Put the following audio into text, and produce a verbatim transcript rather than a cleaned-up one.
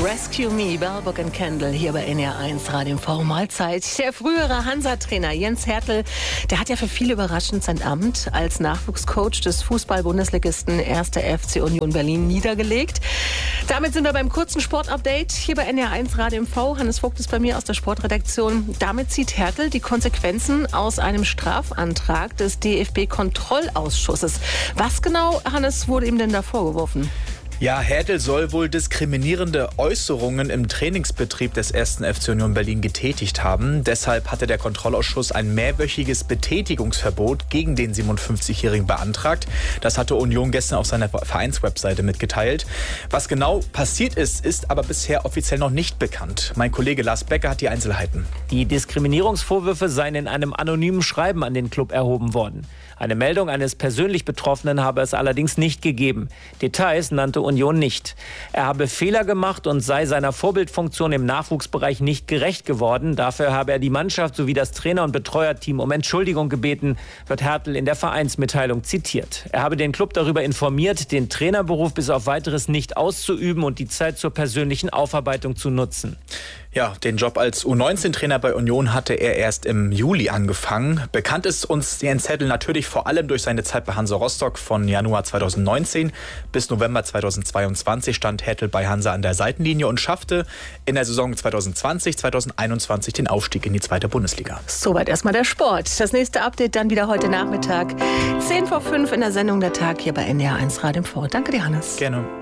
Rescue Me, Bell, Book and Candle hier bei N R eins Radio V. Mahlzeit. Der frühere Hansa-Trainer Jens Hertel, der hat ja für viele überraschend sein Amt als Nachwuchscoach des Fußball-Bundesligisten erster F C Union Berlin niedergelegt. Damit sind wir beim kurzen Sportupdate hier bei N R eins Radio V. Hannes Vogt ist bei mir aus der Sportredaktion. Damit zieht Hertel die Konsequenzen aus einem Strafantrag des D F B-Kontrollausschusses. Was genau, Hannes, wurde ihm denn da vorgeworfen? Ja, Hertel soll wohl diskriminierende Äußerungen im Trainingsbetrieb des ersten F C Union Berlin getätigt haben. Deshalb hatte der Kontrollausschuss ein mehrwöchiges Betätigungsverbot gegen den siebenundfünfzigjährigen beantragt. Das hatte Union gestern auf seiner Vereinswebseite mitgeteilt. Was genau passiert ist, ist aber bisher offiziell noch nicht bekannt. Mein Kollege Lars Becker hat die Einzelheiten. Die Diskriminierungsvorwürfe seien in einem anonymen Schreiben an den Club erhoben worden. Eine Meldung eines persönlich Betroffenen habe es allerdings nicht gegeben. Details nannte Union nicht. Er habe Fehler gemacht und sei seiner Vorbildfunktion im Nachwuchsbereich nicht gerecht geworden. Dafür habe er die Mannschaft sowie das Trainer- und Betreuerteam um Entschuldigung gebeten, wird Hertel in der Vereinsmitteilung zitiert. Er habe den Club darüber informiert, den Trainerberuf bis auf Weiteres nicht auszuüben und die Zeit zur persönlichen Aufarbeitung zu nutzen. Ja, den Job als U neunzehn Trainer bei Union hatte er erst im Juli angefangen. Bekannt ist uns Jens Hertel natürlich vor allem durch seine Zeit bei Hansa Rostock von Januar zweitausendneunzehn bis November zweitausendzweiundzwanzig stand Hertel bei Hansa an der Seitenlinie und schaffte in der Saison zweitausendzwanzig zweitausendeinundzwanzig den Aufstieg in die zweite Bundesliga. Soweit erstmal der Sport. Das nächste Update dann wieder heute Nachmittag. zehn vor fünf in der Sendung Der Tag hier bei N R eins Radio V. Danke dir, Hannes. Gerne.